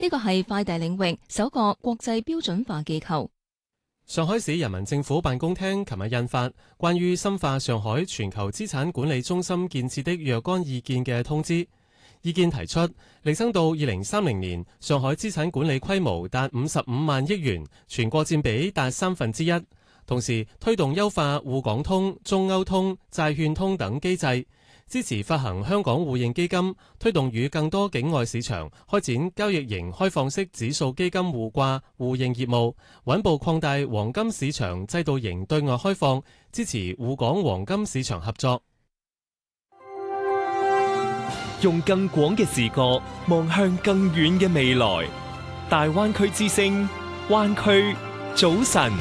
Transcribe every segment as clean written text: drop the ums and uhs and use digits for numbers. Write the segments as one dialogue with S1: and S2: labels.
S1: 呢個係快遞領域首個國際標準化機構。
S2: 上海市人民政府辦公廳琴日印發關於深化上海全球資產管理中心建設的若干意見嘅通知。意見提出，力爭到2030年，上海資產管理規模達55萬億元，全國佔比達1/3，同時推動優化滬港通、中歐通、債券通等機制，支持發行香港互認基金，推動與更多境外市場開展交易型開放式指數基金互掛互認業務，穩步擴大黃金市場制度型對外開放，支持滬港黃金市場合作。
S3: 用更廣嘅視角望向更遠嘅未來，大灣區之聲，灣區早晨。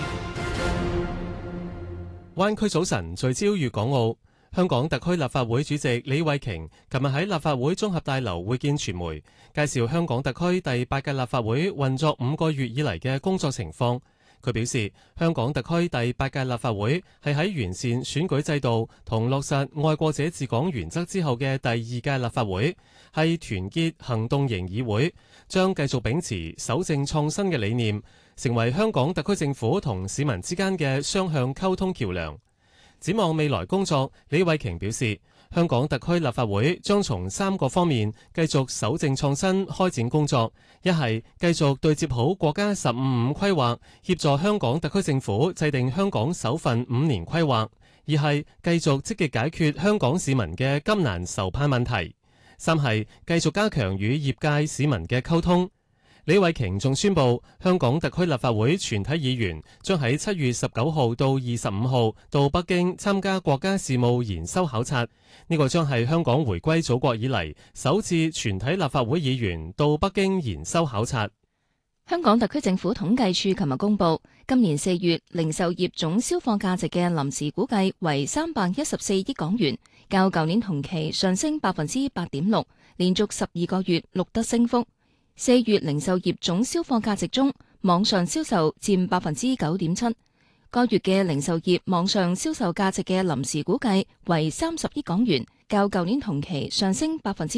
S2: 灣區早晨聚焦粵港澳。香港特區立法會主席李慧瓊琴日喺立法會綜合大樓會見傳媒，介紹香港特區第8屆立法會運作5個月以嚟嘅工作情況。佢表示，香港特區第8屆立法會係喺完善選舉制度同落實愛國者治港原則之後嘅第2屆立法會，係團結行動型議會，將繼續秉持守正創新嘅理念，成為香港特區政府同市民之間嘅雙向溝通橋梁。展望未來工作，李慧瓊表示，香港特區立法會將從3個方面繼續守正創新開展工作。一係繼續對接好國家15/5規劃，協助香港特區政府制定香港首份5年規劃；二係繼續積極解決香港市民嘅急難愁盼問題；三係繼續加強與業界市民嘅溝通。李慧瓊仲宣布，香港特區立法會全體議員將喺7月19號到25號到北京參加國家事務研修考察。呢個將係香港回歸祖國以嚟首次全體立法會議員到北京研修考察。
S1: 香港特區政府統計處琴日公布，今年4月零售業總銷貨價值嘅臨時估計為314億港元，較舊年同期上升8.6%，連續12個月錄得升幅。4月零售業總銷貨價值中，網上銷售佔9.7%。個月嘅零售業網上銷售價值嘅臨時估計為30億港元，較舊年同期上升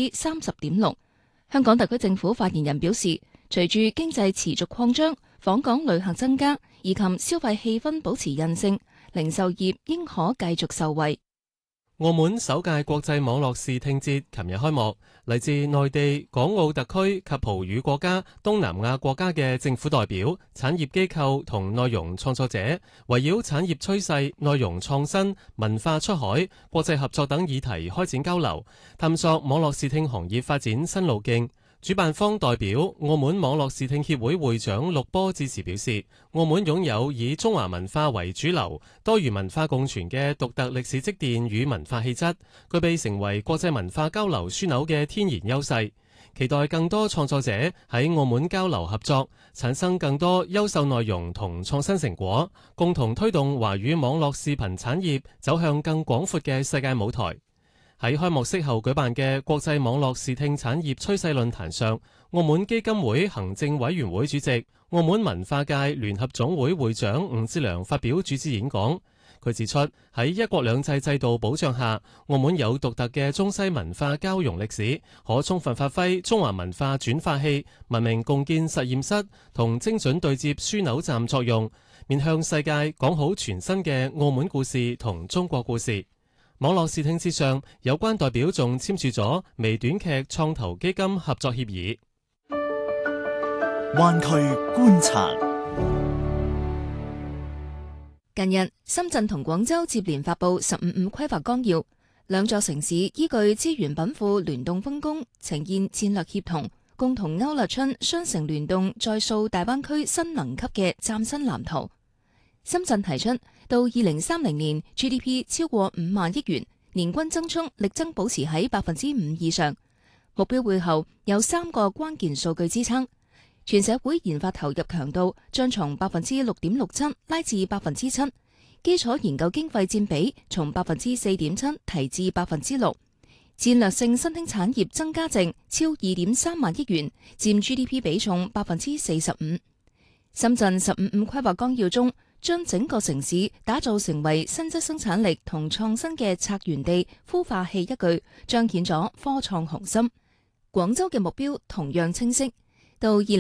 S1: 30.6%。香港特區政府發言人表示，隨住經濟持續擴張，訪港旅客增加，以及消費氣氛保持韌性，零售業應可繼續受惠。
S2: 澳門首屆國際網絡視聽節琴日開幕，嚟自內地、港澳特區及葡語國家、東南亞國家嘅政府代表、產業機構同內容創作者，圍繞產業趨勢、內容創新、文化出海、國際合作等議題開展交流，探索網絡視聽行業發展新路徑。主辦方代表澳門網絡視聽協會會長陸波致辭表示，澳門擁有以中華文化為主流、多元文化共存嘅獨特歷史積澱與文化氣質，具備成為國際文化交流樞紐嘅天然優勢。期待更多創作者喺澳門交流合作，產生更多優秀內容同創新成果，共同推動華語網絡視頻產業走向更廣闊嘅世界舞台。喺開幕式後舉辦嘅國際網絡視聽產業趨勢論壇上，澳門基金會行政委員會主席、澳門文化界聯合總會會長吳志良發表主旨演講。佢指出，喺一國兩制制度保障下，澳門有獨特嘅中西文化交融歷史，可充分發揮中華文化轉化器、文明共建實驗室同精準對接樞紐站作用，面向世界講好全新嘅澳門故事同中國故事。網絡視聽節上，有關代表仲簽署咗微短劇創投基金合作協議。
S4: 灣區觀察。
S1: 近日，深圳同廣州接連發布15/5規劃綱要，兩座城市依據資源稟賦聯動分工，呈現戰略協同，共同勾勒出雙城聯動再塑大灣區新能級嘅嶄新藍圖。深圳提出到2030年 GDP 超過5萬億元，年均增速力爭保持喺5%以上。目標背後有3個關鍵數據支撐，全社會研發投入強度將從6.67%拉至7%，基礎研究經費佔比從4.7%提至6%，戰略性新興產業增加值超2.3萬億元，佔 GDP 比重45%。深圳15/5規劃綱要中，將整個城市打造成為新質生產力同創新嘅策源地、孵化器，一句彰顯咗科創雄心。廣州嘅目標同樣清晰， 到